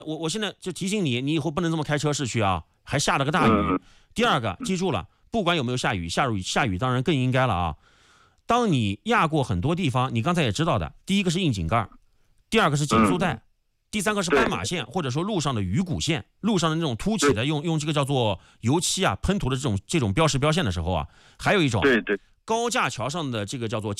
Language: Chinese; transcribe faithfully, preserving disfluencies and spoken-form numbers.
我我现在就提醒你，你以后不能这么开车市区啊，还下了个大雨。 嗯第二个，记住了，不管有没有下雨，下雨下雨当然更应该了啊。当你压过很多地方，你刚才也知道的，第一个是窨井盖，第二个是减速带， 嗯、 第三个是斑马线，或者说路上的鱼骨线，路上的那种凸起的，用用这个叫做油漆啊喷涂的这种这种标识标线的时候啊，还有一种对对高架桥上的这个叫做